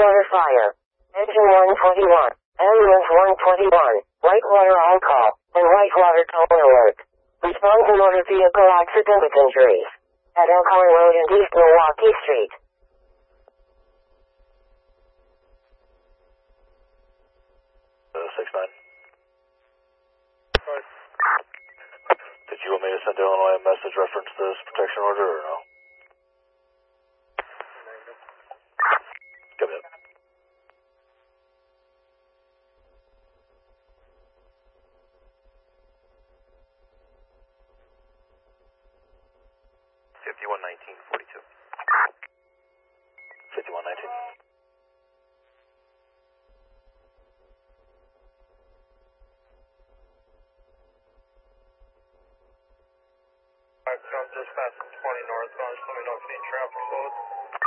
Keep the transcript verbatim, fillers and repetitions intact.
Whitewater fire. Engine one twenty-one. Ambulance one twenty-one. Whitewater on call. And Whitewater tow alert. Response to motor vehicle accident with injuries. At Elkhorn Road and East Milwaukee Street. Uh, six nine. Right. Did you want me to send Illinois a message reference to this protection order or no? Come in. fifty-one nineteen forty-two. fifty-one nineteen. Alright, John, dispatch twenty northbound, just let me know if you need traffic loads.